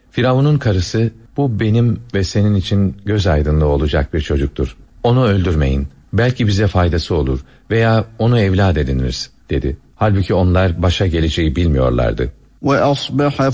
Firavun'un karısı, bu benim ve senin için göz aydınlığı olacak bir çocuktur. Onu öldürmeyin. Belki bize faydası olur veya onu evlat ediniriz dedi. Halbuki onlar başa geleceği bilmiyorlardı. وَأَصْبَحَ